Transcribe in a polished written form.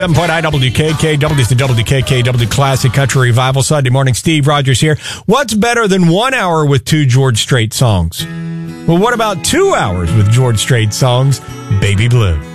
WKKW is the WKKW Classic Country Revival. Sunday morning, Steve Rogers here. What's better than 1 hour with two George Strait songs? Well, what about 2 hours with George Strait songs? Baby Blue.